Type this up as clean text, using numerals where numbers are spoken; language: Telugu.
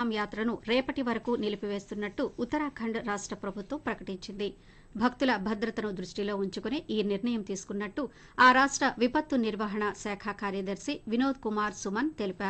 చార్ధామ్ యాత్రను రేపటి వరకు నిలిపివేస్తున్నట్టు ఉత్తరాఖండ్ రాష్ట ప్రభుత్వం ప్రకటించింది. భక్తుల భద్రతను దృష్టిలో ఉంచుకుని ఈ నిర్ణయం తీసుకున్నట్టు ఆ రాష్ట విపత్తు నిర్వహణ శాఖ కార్యదర్శి వినోద్ కుమార్ సుమన్ తెలిపారు.